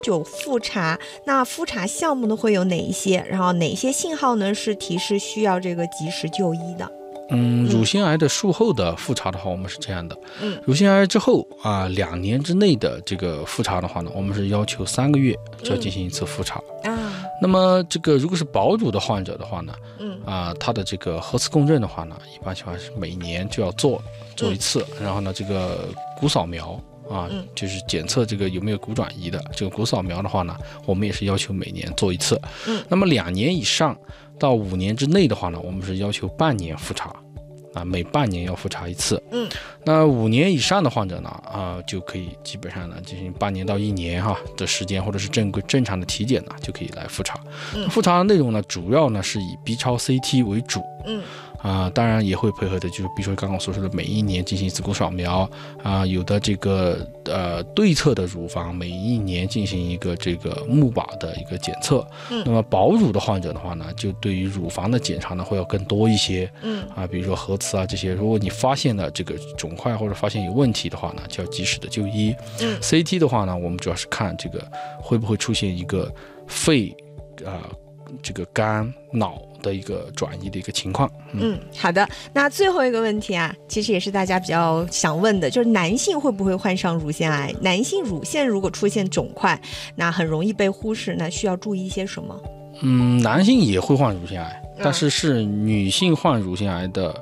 就复查，那复查项目呢会有哪一些？然后哪些信号呢是提示需要这个及时就医的？ 乳腺癌的术后的复查的话，我们是这样的。乳腺癌之后2年之内的这个复查的话呢，我们是要求3个月就要进行一次复查。那么这个如果是保乳的患者的话呢，他的这个核磁共振的话呢，一般情况是每年就要做一次。然后呢，这个骨扫描就是检测这个有没有骨转移的这个骨扫描的话呢，我们也是要求每年做一次。那么2年以上到5年之内的话呢，我们是要求半年复查。每半年要复查一次。那5年以上的患者呢，就可以基本上呢进行半年到1年的时间，或者是正常的体检呢，就可以来复查。复查的内容呢，主要呢是以 B 超 CT 为主。当然也会配合的，就是比如说刚刚所说的每1年进行一次骨扫描有的这个对侧的乳房每1年进行一个这个钼靶的一个检测。那么保乳的患者的话呢，就对于乳房的检查呢会要更多一些。比如说核磁这些，如果你发现了这个肿块或者发现有问题的话呢，就要及时的就医。CT 的话呢，我们主要是看这个会不会出现一个肺这个肝脑的一个转移的一个情况。 好的。那最后一个问题其实也是大家比较想问的，就是男性会不会患上乳腺癌？男性乳腺如果出现肿块，那很容易被忽视，那需要注意一些什么？ 男性也会患乳腺癌，但是女性患乳腺癌的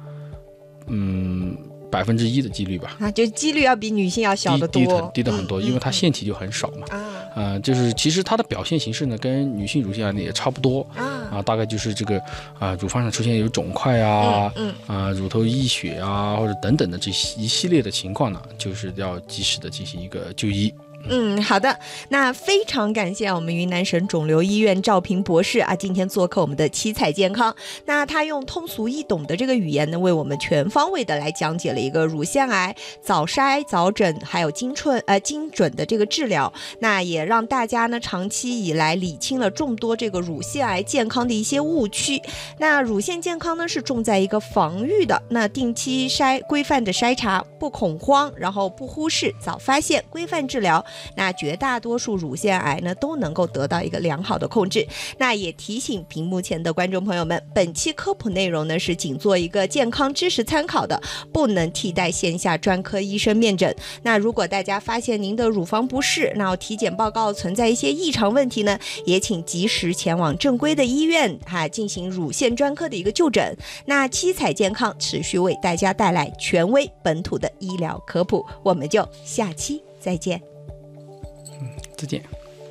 1%的几率吧。 就几率要比女性要小得多， 低的很多，因为它腺体就很少嘛。就是其实它的表现形式呢，跟女性乳腺癌也差不多大概就是这个乳房上出现有肿块乳头溢血或者等等的这一系列的情况呢，就是要及时的进行一个就医。 好的。那非常感谢我们云南省肿瘤医院赵平博士今天做客我们的七彩健康。那他用通俗易懂的这个语言呢，为我们全方位的来讲解了一个乳腺癌早筛早诊还有精准的这个治疗。那也让大家呢长期以来理清了众多这个乳腺癌健康的一些误区。那乳腺健康呢是重在一个防御的，那定期规范的筛查，不恐慌，然后不忽视，早发现，规范治疗，那绝大多数乳腺癌呢都能够得到一个良好的控制。那也提醒屏幕前的观众朋友们，本期科普内容呢是仅做一个健康知识参考的，不能替代线下专科医生面诊。那如果大家发现您的乳房不适，那体检报告存在一些异常问题呢，也请及时前往正规的医院进行乳腺专科的一个就诊。那七彩健康持续为大家带来权威本土的医疗科普，我们就下期再见。 再见。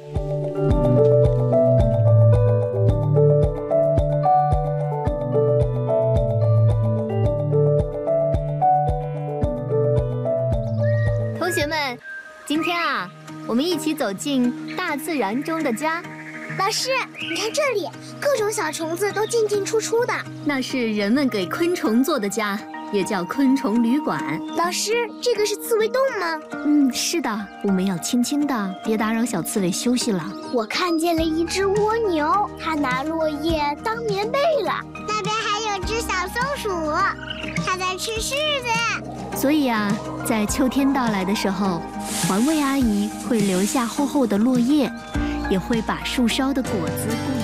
同学们，今天我们一起走进大自然中的家。 老师，你看这里，各种小虫子都进进出出的， 那是人们给昆虫做的家，也叫昆虫旅馆。 老师，这个是刺猬洞吗？ 是的，我们要轻轻的，别打扰小刺猬休息了。 我看见了一只蜗牛，它拿落叶当棉被了。那边还有只小松鼠，它在吃柿子。 所以在秋天到来的时候，环卫阿姨会留下厚厚的落叶，也会把树梢的果子